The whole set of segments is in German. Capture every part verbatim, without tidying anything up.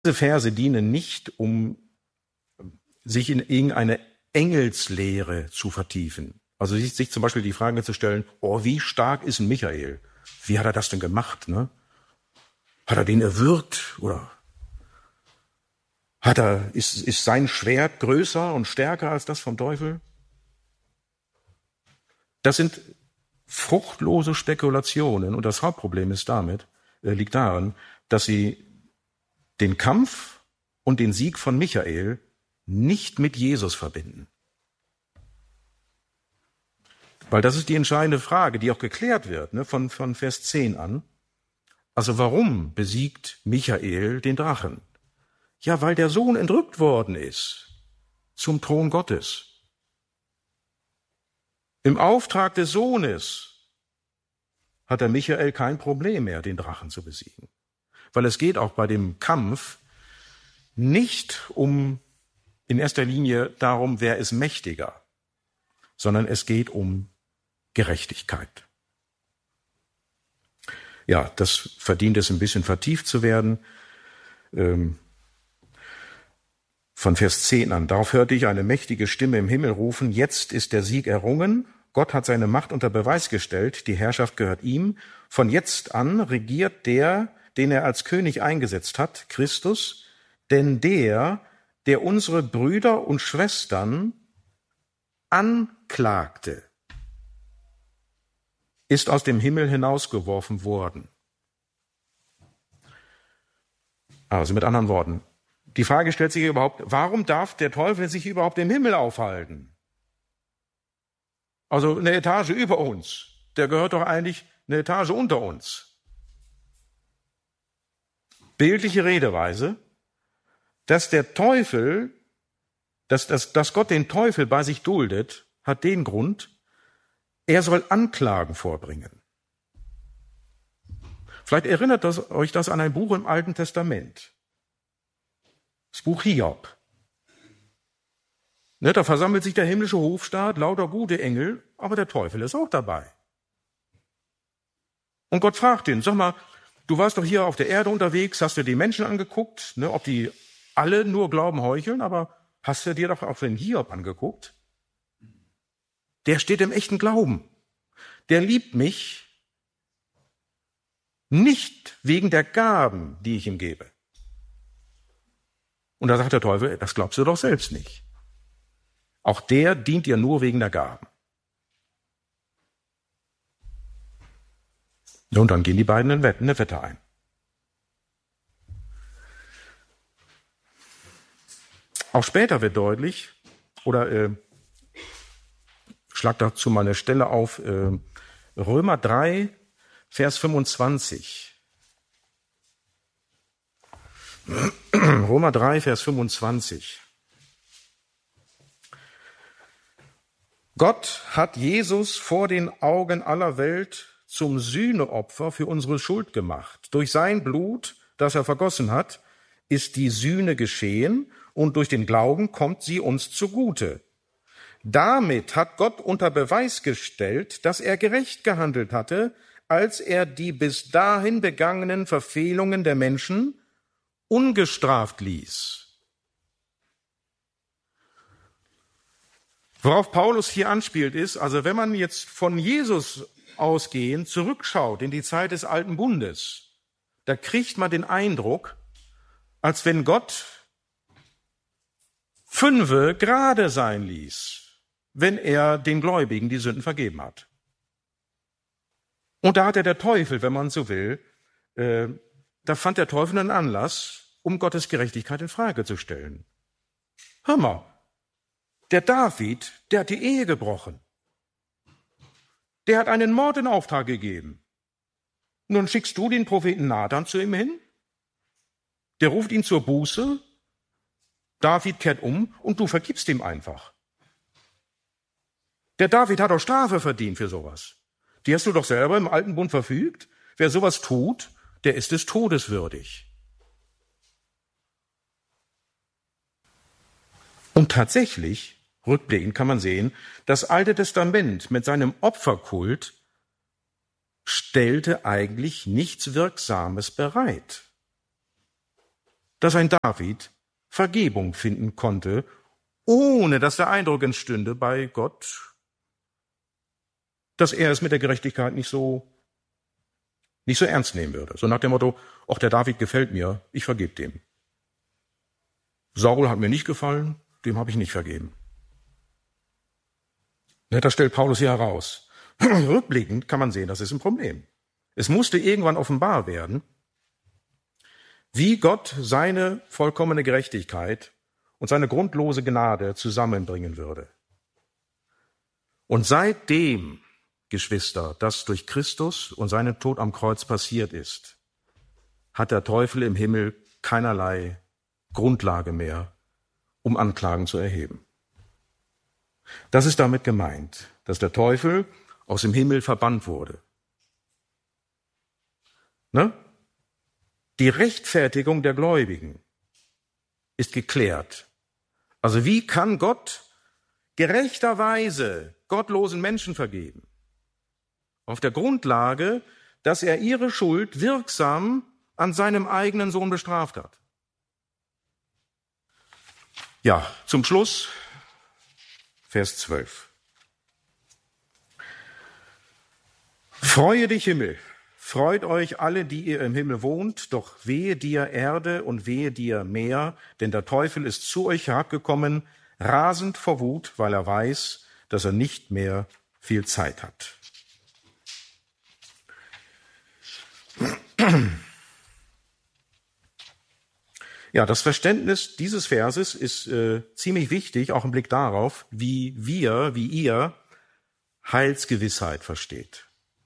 Diese Verse dienen nicht, um sich in irgendeine Engelslehre zu vertiefen. Also sich, sich zum Beispiel die Frage zu stellen, oh, wie stark ist ein Michael? Wie hat er das denn gemacht? Ne? Hat er den erwürgt? Oder hat er, ist, ist sein Schwert größer und stärker als das vom Teufel? Das sind fruchtlose Spekulationen. Und das Hauptproblem ist damit, äh, liegt darin, dass sie den Kampf und den Sieg von Michael nicht mit Jesus verbinden. Weil das ist die entscheidende Frage, die auch geklärt wird, ne, von, von Vers zehn an. Also warum besiegt Michael den Drachen? Ja, weil der Sohn entrückt worden ist zum Thron Gottes. Im Auftrag des Sohnes hat der Michael kein Problem mehr, den Drachen zu besiegen. Weil es geht auch bei dem Kampf nicht um in erster Linie darum, wer ist mächtiger, sondern es geht um Gerechtigkeit. Ja, das verdient es, ein bisschen vertieft zu werden. Ähm, von Vers zehn an. Darauf hörte ich eine mächtige Stimme im Himmel rufen, jetzt ist der Sieg errungen, Gott hat seine Macht unter Beweis gestellt, die Herrschaft gehört ihm. Von jetzt an regiert der, den er als König eingesetzt hat, Christus, denn der, der unsere Brüder und Schwestern anklagte, ist aus dem Himmel hinausgeworfen worden. Also mit anderen Worten, die Frage stellt sich überhaupt, warum darf der Teufel sich überhaupt im Himmel aufhalten? Also eine Etage über uns, der gehört doch eigentlich eine Etage unter uns. Bildliche Redeweise, dass der Teufel, dass, dass, dass Gott den Teufel bei sich duldet, hat den Grund, er soll Anklagen vorbringen. Vielleicht erinnert das, euch das an ein Buch im Alten Testament. Das Buch Hiob. Ne, da versammelt sich der himmlische Hofstaat, lauter gute Engel, aber der Teufel ist auch dabei. Und Gott fragt ihn, sag mal, du warst doch hier auf der Erde unterwegs, hast dir die Menschen angeguckt, ne, ob die alle nur Glauben heucheln, aber hast du dir doch auch den Hiob angeguckt? Der steht im echten Glauben. Der liebt mich nicht wegen der Gaben, die ich ihm gebe. Und da sagt der Teufel, das glaubst du doch selbst nicht. Auch der dient dir nur wegen der Gaben. Und dann gehen die beiden in eine Wette ein. Auch später wird deutlich, oder äh, schlag dazu mal eine Stelle auf, äh, Römer drei, Vers fünfundzwanzig. Römer drei, Vers fünfundzwanzig. Gott hat Jesus vor den Augen aller Welt zum Sühneopfer für unsere Schuld gemacht. Durch sein Blut, das er vergossen hat, ist die Sühne geschehen und durch den Glauben kommt sie uns zugute. Damit hat Gott unter Beweis gestellt, dass er gerecht gehandelt hatte, als er die bis dahin begangenen Verfehlungen der Menschen ungestraft ließ. Worauf Paulus hier anspielt ist, also wenn man jetzt von Jesus ausgehend zurückschaut in die Zeit des Alten Bundes, da kriegt man den Eindruck, als wenn Gott fünfe gerade sein ließ, wenn er den Gläubigen die Sünden vergeben hat. Und da hatte der Teufel, wenn man so will, äh, da fand der Teufel einen Anlass, um Gottes Gerechtigkeit in Frage zu stellen. Hör mal, der David, der hat die Ehe gebrochen. Der hat einen Mord in Auftrag gegeben. Nun schickst du den Propheten Nathan zu ihm hin, der ruft ihn zur Buße, David kehrt um und du vergibst ihm einfach. Der David hat auch Strafe verdient für sowas. Die hast du doch selber im Alten Bund verfügt. Wer sowas tut, der ist des Todes würdig. Und tatsächlich, rückblickend kann man sehen, das Alte Testament mit seinem Opferkult stellte eigentlich nichts Wirksames bereit. dass ein David Vergebung finden konnte, ohne dass der Eindruck entstünde bei Gott, dass er es mit der Gerechtigkeit nicht so, nicht so ernst nehmen würde. So nach dem Motto, ach, der David gefällt mir, ich vergebe dem. Saul hat mir nicht gefallen, dem habe ich nicht vergeben. Das stellt Paulus hier heraus. Rückblickend kann man sehen, das ist ein Problem. Es musste irgendwann offenbar werden, wie Gott seine vollkommene Gerechtigkeit und seine grundlose Gnade zusammenbringen würde. Und seitdem, Geschwister, das durch Christus und seinen Tod am Kreuz passiert ist, hat der Teufel im Himmel keinerlei Grundlage mehr, um Anklagen zu erheben. Das ist damit gemeint, dass der Teufel aus dem Himmel verbannt wurde. Ne? Die Rechtfertigung der Gläubigen ist geklärt. Also wie kann Gott gerechterweise gottlosen Menschen vergeben? Auf der Grundlage, dass er ihre Schuld wirksam an seinem eigenen Sohn bestraft hat. Ja, zum Schluss Vers zwölf. Freue dich, Himmel, freut euch alle, die ihr im Himmel wohnt, doch wehe dir Erde und wehe dir Meer, denn der Teufel ist zu euch herabgekommen, rasend vor Wut, weil er weiß, dass er nicht mehr viel Zeit hat. Ja, das Verständnis dieses Verses ist äh, ziemlich wichtig, auch im Blick darauf, wie wir, wie ihr Heilsgewissheit versteht.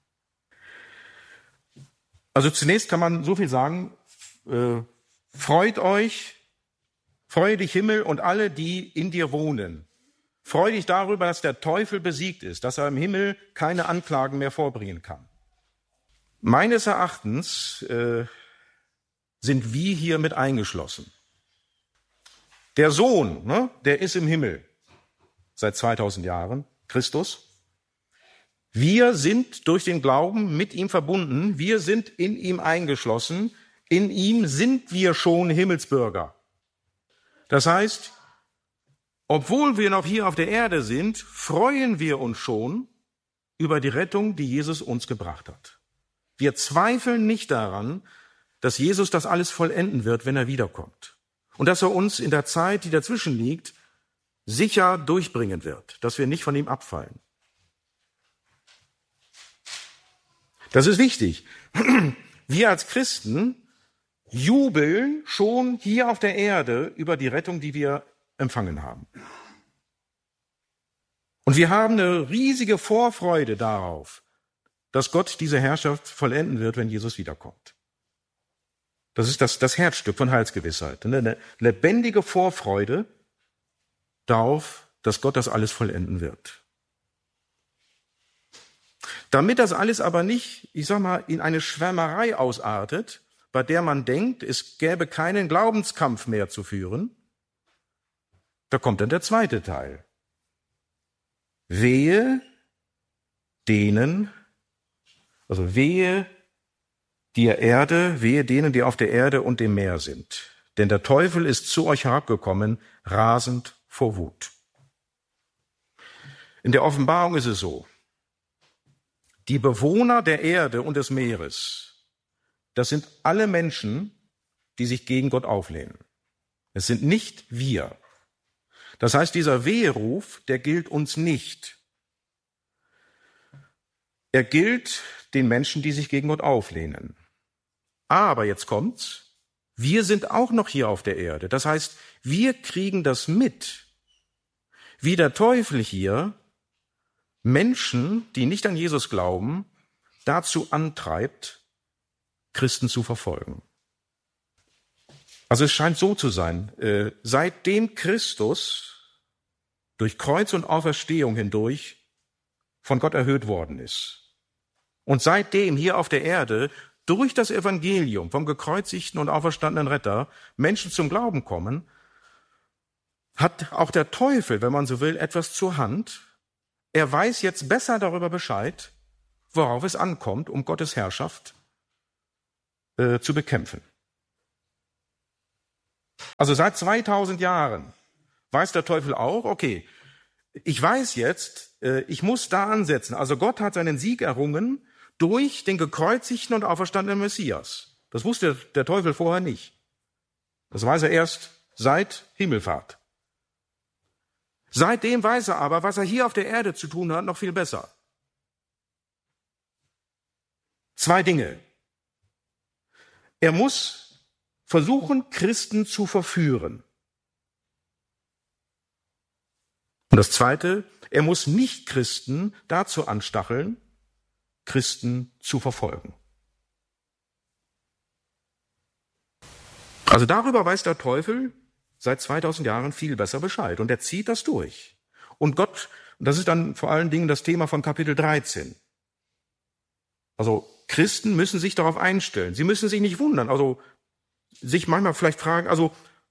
Also zunächst kann man so viel sagen, äh, freut euch, freue dich Himmel und alle, die in dir wohnen. Freue dich darüber, dass der Teufel besiegt ist, dass er im Himmel keine Anklagen mehr vorbringen kann. Meines Erachtens äh, sind wir hier mit eingeschlossen. Der Sohn, ne, der ist im Himmel seit zweitausend Jahren, Christus. Wir sind durch den Glauben mit ihm verbunden, wir sind in ihm eingeschlossen, in ihm sind wir schon Himmelsbürger. Das heißt, obwohl wir noch hier auf der Erde sind, freuen wir uns schon über die Rettung, die Jesus uns gebracht hat. Wir zweifeln nicht daran, dass Jesus das alles vollenden wird, wenn er wiederkommt. Und dass er uns in der Zeit, die dazwischen liegt, sicher durchbringen wird, dass wir nicht von ihm abfallen. Das ist wichtig. Wir als Christen jubeln schon hier auf der Erde über die Rettung, die wir empfangen haben. Und wir haben eine riesige Vorfreude darauf, dass Gott diese Herrschaft vollenden wird, wenn Jesus wiederkommt. Das ist das, das Herzstück von Heilsgewissheit. Eine lebendige Vorfreude darauf, dass Gott das alles vollenden wird. Damit das alles aber nicht, ich sag mal, in eine Schwärmerei ausartet, bei der man denkt, es gäbe keinen Glaubenskampf mehr zu führen, da kommt dann der zweite Teil. Wehe denen, also wehe der Erde, wehe denen, die auf der Erde und dem Meer sind. Denn der Teufel ist zu euch herabgekommen, rasend vor Wut. In der Offenbarung ist es so, die Bewohner der Erde und des Meeres, das sind alle Menschen, die sich gegen Gott auflehnen. Es sind nicht wir. Das heißt, dieser Weheruf, der gilt uns nicht. Er gilt den Menschen, die sich gegen Gott auflehnen. Aber jetzt kommt's, wir sind auch noch hier auf der Erde. Das heißt, wir kriegen das mit, wie der Teufel hier Menschen, die nicht an Jesus glauben, dazu antreibt, Christen zu verfolgen. Also es scheint so zu sein, äh, seitdem Christus durch Kreuz und Auferstehung hindurch von Gott erhöht worden ist und seitdem hier auf der Erde durch das Evangelium vom gekreuzigten und auferstandenen Retter Menschen zum Glauben kommen, hat auch der Teufel, wenn man so will, etwas zur Hand. Er weiß jetzt besser darüber Bescheid, worauf es ankommt, um Gottes Herrschaft äh, zu bekämpfen. Also seit zweitausend Jahren weiß der Teufel auch, okay, ich weiß jetzt, ich muss da ansetzen. Also Gott hat seinen Sieg errungen durch den gekreuzigten und auferstandenen Messias. Das wusste der Teufel vorher nicht. Das weiß er erst seit Himmelfahrt. Seitdem weiß er aber, was er hier auf der Erde zu tun hat, noch viel besser. Zwei Dinge. Er muss versuchen, Christen zu verführen. Und das Zweite, er muss Nicht-Christen dazu anstacheln, Christen zu verfolgen. Also darüber weiß der Teufel seit zweitausend Jahren viel besser Bescheid. Und er zieht das durch. Und Gott, das ist dann vor allen Dingen das Thema von Kapitel dreizehn. Also Christen müssen sich darauf einstellen. Sie müssen sich nicht wundern. Also sich manchmal vielleicht fragen, also,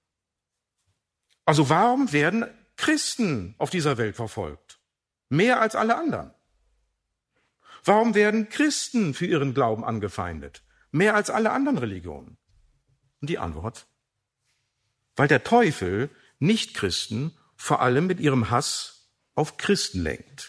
also warum werden Christen auf dieser Welt verfolgt? Mehr als alle anderen. Warum werden Christen für ihren Glauben angefeindet? Mehr als alle anderen Religionen. Und die Antwort: Weil der Teufel Nicht-Christen vor allem mit ihrem Hass auf Christen lenkt.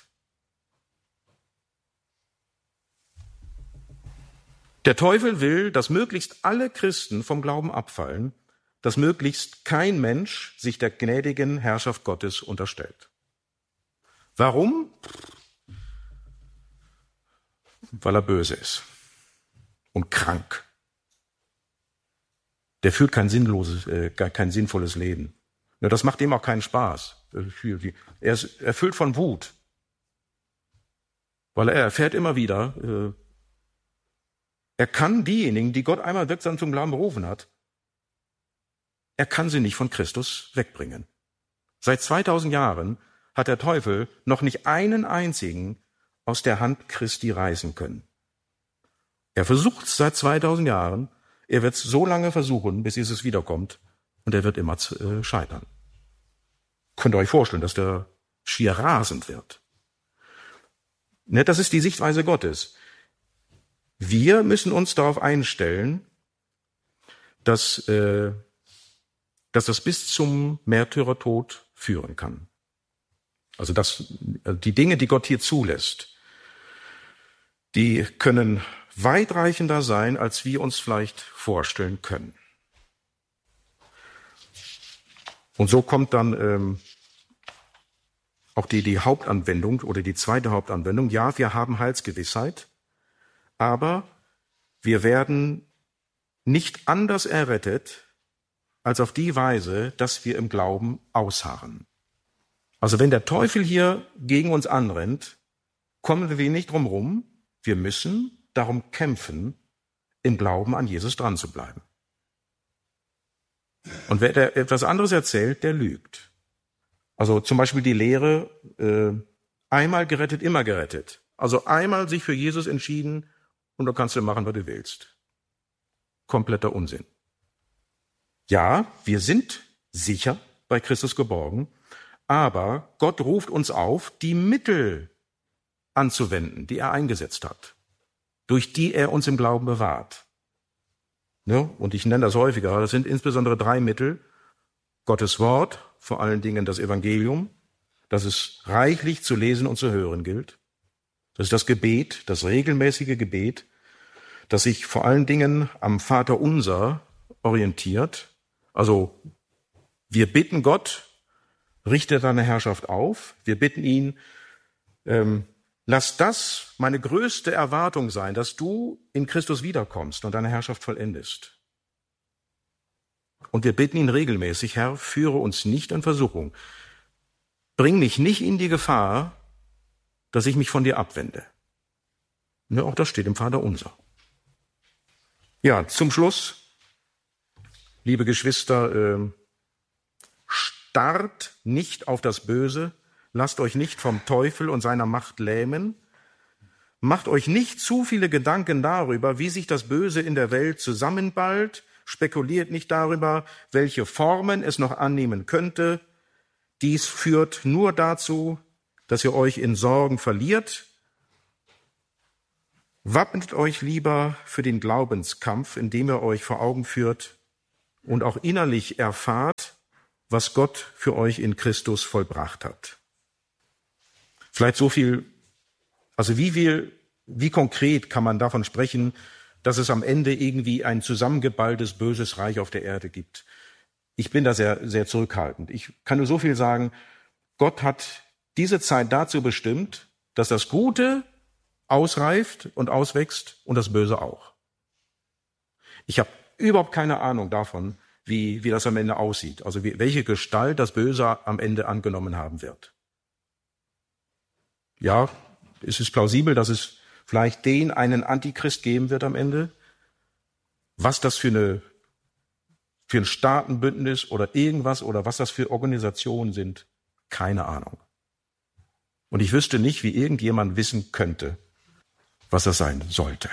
Der Teufel will, dass möglichst alle Christen vom Glauben abfallen, dass möglichst kein Mensch sich der gnädigen Herrschaft Gottes unterstellt. Warum? Weil er böse ist und krank. Der führt kein sinnloses, äh, kein sinnvolles Leben. Ja, das macht ihm auch keinen Spaß. Er ist erfüllt von Wut, weil er erfährt immer wieder, äh, er kann diejenigen, die Gott einmal wirksam zum Glauben berufen hat, er kann sie nicht von Christus wegbringen. Seit zweitausend Jahren hat der Teufel noch nicht einen einzigen aus der Hand Christi reißen können. Er versucht es seit zweitausend Jahren, er wird es so lange versuchen, bis Jesus wiederkommt, und er wird immer äh, scheitern. Könnt ihr euch vorstellen, dass der schier rasend wird. Ne, das ist die Sichtweise Gottes. Wir müssen uns darauf einstellen, dass, äh, dass das bis zum Märtyrertod führen kann. Also dass die Dinge, die Gott hier zulässt, die können weitreichender sein, als wir uns vielleicht vorstellen können. Und so kommt dann ähm, auch die, die Hauptanwendung oder die zweite Hauptanwendung. Ja, wir haben Heilsgewissheit, aber wir werden nicht anders errettet, als auf die Weise, dass wir im Glauben ausharren. Also wenn der Teufel hier gegen uns anrennt, kommen wir nicht drum rum. Wir müssen darum kämpfen, im Glauben an Jesus dran zu bleiben. Und wer der etwas anderes erzählt, der lügt. Also zum Beispiel die Lehre, äh, einmal gerettet, immer gerettet. Also einmal sich für Jesus entschieden und dann kannst du machen, was du willst. Kompletter Unsinn. Ja, wir sind sicher bei Christus geborgen, aber Gott ruft uns auf, die Mittel anzuwenden, die er eingesetzt hat, durch die er uns im Glauben bewahrt. Ne? Und ich nenne das häufiger, das sind insbesondere drei Mittel. Gottes Wort, vor allen Dingen das Evangelium, das es reichlich zu lesen und zu hören gilt. Das ist das Gebet, das regelmäßige Gebet, das sich vor allen Dingen am Vaterunser orientiert. Also wir bitten Gott, richte deine Herrschaft auf. Wir bitten ihn, ähm, lass das meine größte Erwartung sein, dass du in Christus wiederkommst und deine Herrschaft vollendest. Und wir bitten ihn regelmäßig, Herr, führe uns nicht in Versuchung. Bring mich nicht in die Gefahr, dass ich mich von dir abwende. Ja, auch das steht im Vaterunser. Ja, zum Schluss, liebe Geschwister, äh, starrt nicht auf das Böse, lasst euch nicht vom Teufel und seiner Macht lähmen, macht euch nicht zu viele Gedanken darüber, wie sich das Böse in der Welt zusammenballt, spekuliert nicht darüber, welche Formen es noch annehmen könnte. Dies führt nur dazu, dass ihr euch in Sorgen verliert. Wappnet euch lieber für den Glaubenskampf, indem ihr euch vor Augen führt, und auch innerlich erfahrt, was Gott für euch in Christus vollbracht hat. Vielleicht so viel, also wie viel, wie konkret kann man davon sprechen, dass es am Ende irgendwie ein zusammengeballtes, böses Reich auf der Erde gibt? Ich bin da sehr, sehr zurückhaltend. Ich kann nur so viel sagen, Gott hat diese Zeit dazu bestimmt, dass das Gute ausreift und auswächst und das Böse auch. Ich habe überhaupt keine Ahnung davon, wie, wie das am Ende aussieht, also wie, welche Gestalt das Böse am Ende angenommen haben wird. Ja, es ist plausibel, dass es vielleicht den einen Antichrist geben wird am Ende. Was das für eine für ein Staatenbündnis oder irgendwas oder was das für Organisationen sind, keine Ahnung. Und ich wüsste nicht, wie irgendjemand wissen könnte, was das sein sollte.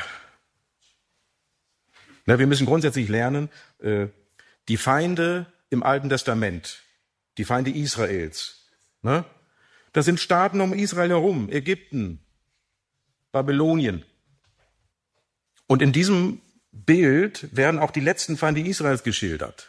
Na, wir müssen grundsätzlich lernen, äh, die Feinde im Alten Testament, die Feinde Israels, ne? Das sind Staaten um Israel herum, Ägypten, Babylonien. Und in diesem Bild werden auch die letzten Feinde Israels geschildert.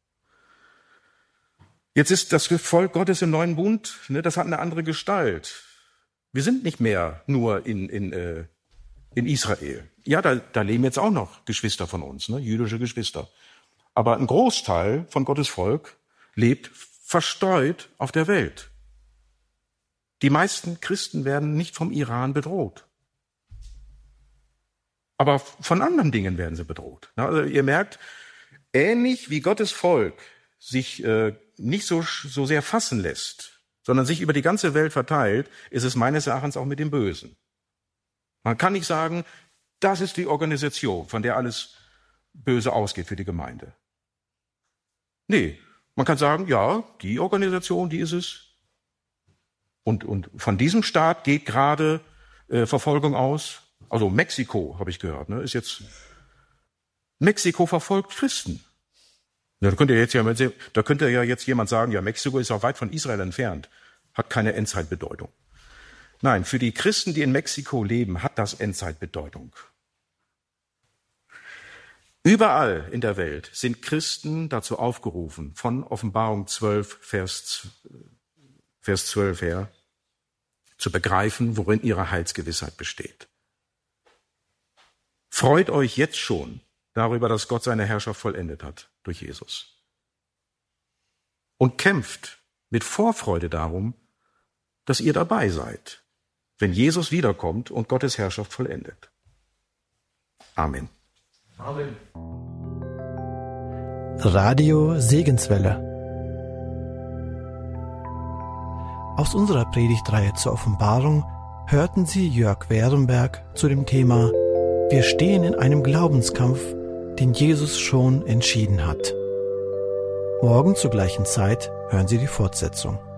Jetzt ist das Volk Gottes im neuen Bund, ne, das hat eine andere Gestalt. Wir sind nicht mehr nur in, in, äh, in Israel. Ja, da, da leben jetzt auch noch Geschwister von uns, ne, jüdische Geschwister. Aber ein Großteil von Gottes Volk lebt verstreut auf der Welt. Die meisten Christen werden nicht vom Iran bedroht. Aber von anderen Dingen werden sie bedroht. Also ihr merkt, ähnlich wie Gottes Volk sich äh, nicht so, so sehr fassen lässt, sondern sich über die ganze Welt verteilt, ist es meines Erachtens auch mit dem Bösen. Man kann nicht sagen, das ist die Organisation, von der alles Böse ausgeht für die Gemeinde. Nee, man kann sagen, ja, die Organisation, die ist es. Und, und von diesem Staat geht gerade äh, Verfolgung aus. Also Mexiko, habe ich gehört, ne, ist jetzt, Mexiko verfolgt Christen. Ja, da könnte ja jetzt ja, da könnte ja jetzt jemand sagen, ja, Mexiko ist auch weit von Israel entfernt, hat keine Endzeitbedeutung. Nein, für die Christen, die in Mexiko leben, hat das Endzeitbedeutung. Überall in der Welt sind Christen dazu aufgerufen, von Offenbarung zwölf, Vers, Vers zwölf her, zu begreifen, worin ihre Heilsgewissheit besteht. Freut euch jetzt schon darüber, dass Gott seine Herrschaft vollendet hat durch Jesus. Und kämpft mit Vorfreude darum, dass ihr dabei seid, wenn Jesus wiederkommt und Gottes Herrschaft vollendet. Amen. Amen. Radio Segenswelle. Aus unserer Predigtreihe zur Offenbarung hörten Sie Jörg Werenberg zu dem Thema Wir stehen in einem Glaubenskampf, den Jesus schon entschieden hat. Morgen zur gleichen Zeit hören Sie die Fortsetzung.